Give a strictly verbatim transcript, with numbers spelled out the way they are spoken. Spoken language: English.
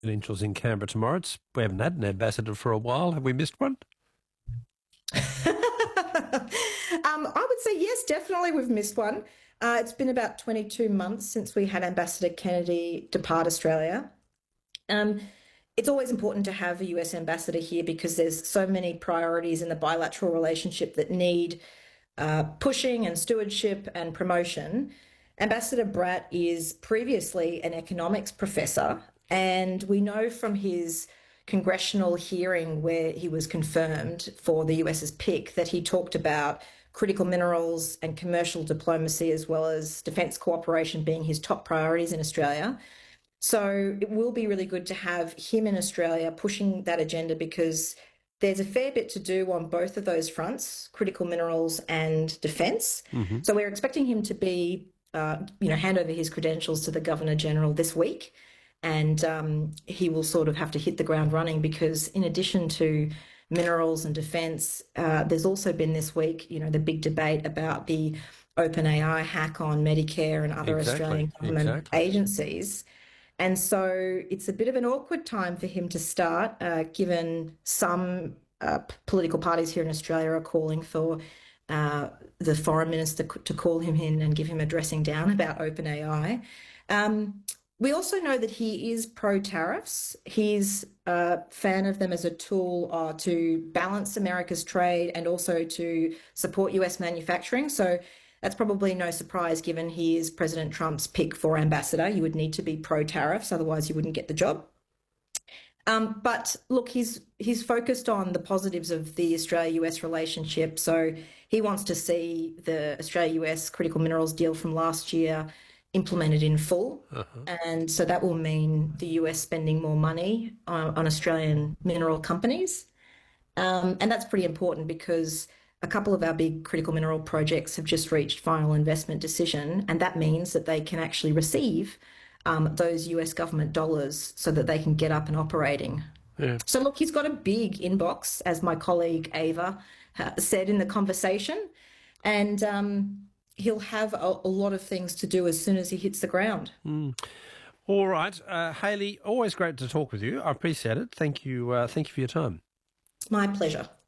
Credentials in Canberra tomorrow. It's, we haven't had an ambassador for a while. Have we missed one? um, I would say yes, definitely we've missed one. Uh, it's been about twenty-two months since we had Ambassador Kennedy depart Australia. Um, it's always important to have a U S ambassador here because there's so many priorities in the bilateral relationship that need uh, pushing and stewardship and promotion. Ambassador Bratt is previously an economics professor, and we know from his congressional hearing where he was confirmed for the US's pick that he talked about critical minerals and commercial diplomacy as well as defence cooperation being his top priorities in Australia. So it will be really good to have him in Australia pushing that agenda because there's a fair bit to do on both of those fronts, critical minerals and defence. Mm-hmm. So we're expecting him to be, uh, you know, hand over his credentials to the Governor-General this week. And um, he will sort of have to hit the ground running because in addition to minerals and defence, uh, there's also been this week, you know, the big debate about the OpenAI hack on Medicare and other Exactly, Australian government exactly. agencies. And so it's a bit of an awkward time for him to start, uh, given some uh, political parties here in Australia are calling for uh, the foreign minister to call him in and give him a dressing down about OpenAI. Um, We also know that he is pro-tariffs. He's a fan of them as a tool uh, to balance America's trade and also to support U S manufacturing. So that's probably no surprise given he is President Trump's pick for ambassador. You would need to be pro-tariffs, otherwise you wouldn't get the job. Um, but look, he's he's focused on the positives of the Australia-U S relationship. So he wants to see the Australia-U S critical minerals deal from last year implemented in full. Uh-huh. And so that will mean the U S spending more money on, on Australian mineral companies. Um, and that's pretty important because a couple of our big critical mineral projects have just reached final investment decision. And that means that they can actually receive um, those U S government dollars so that they can get up and operating. Yeah. So look, he's got a big inbox, as my colleague Ava uh, said in the conversation. And um, he'll have a, a lot of things to do as soon as he hits the ground. Mm. All right. Uh, Hayley, always great to talk with you. I appreciate it. Thank you. Uh, thank you for your time. It's my pleasure.